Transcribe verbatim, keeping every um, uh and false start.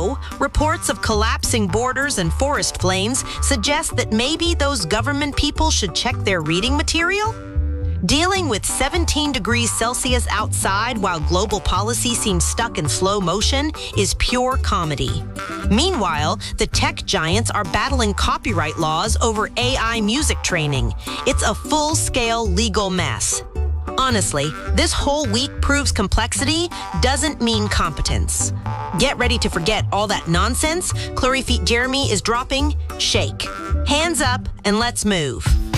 So, reports of collapsing borders and forest flames suggest that maybe those government people should check their reading material? Dealing with seventeen degrees Celsius outside while global policy seems stuck in slow motion is pure comedy. Meanwhile, the tech giants are battling copyright laws over A I music training. It's a full-scale legal mess. Honestly, this whole week proves complexity doesn't mean competence. Get ready to forget all that nonsense. Clury Feet Jeremy is dropping Shake. Hands up and let's move.